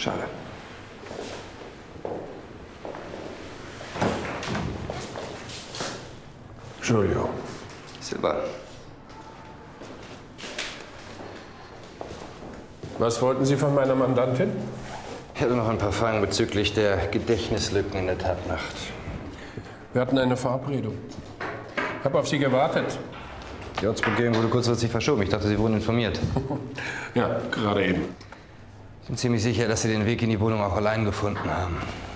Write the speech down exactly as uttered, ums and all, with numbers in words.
Schade. Entschuldigung. Silber. Was wollten Sie von meiner Mandantin? Ich hätte noch ein paar Fragen bezüglich der Gedächtnislücken in der Tatnacht. Wir hatten eine Verabredung. Ich habe auf Sie gewartet. Die Ortsbegehung wurde kurzfristig verschoben. Ich dachte, Sie wurden informiert. Ja, gerade eben. Ich bin ziemlich sicher, dass Sie den Weg in die Wohnung auch allein gefunden haben.